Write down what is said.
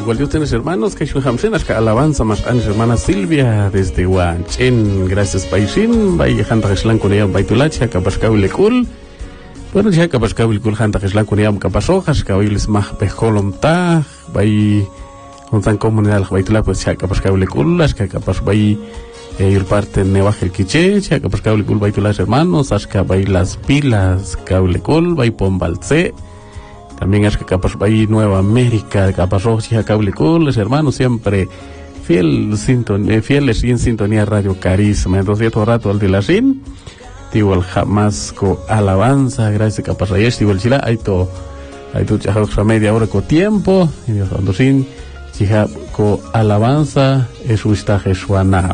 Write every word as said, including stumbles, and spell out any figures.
igual Dios tienes hermanos, que yo hamsenas, que alabanza más anis hermana Silvia desde Huanchen, gracias Paisin, vaya janta geslan con ella baitulacha, capascable cool. Bueno, ya capascable cool janta geslan con ella capasojas, que hoy les mah pejolom ta, vaya con tan comunidad baitula pues ya capascable cool, las que capas vaya ir parte neva el quiche, ya capascable cool baitulas hermanos, as que vaya las pilas cable cool, vaya pombalce. También es que capaz ahí Nueva América, capaz Rosia, Cable Cool, hermanos, siempre fiel, sintonía, fieles y en sintonía Radio Carisma. Entonces, todo rato al de la sin, digo, el jamasco alabanza, gracias capaz ahí, digo, el chila, hay to, hay to, ya media hora con tiempo, y digo, cuando sin, chica, con alabanza, es un estaje suana.